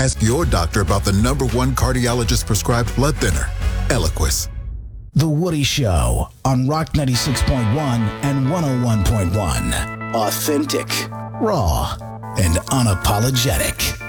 Ask your doctor about the #1 cardiologist prescribed blood thinner, Eliquis. The Woody Show on Rock 96.1 and 101.1. Authentic, raw, and unapologetic.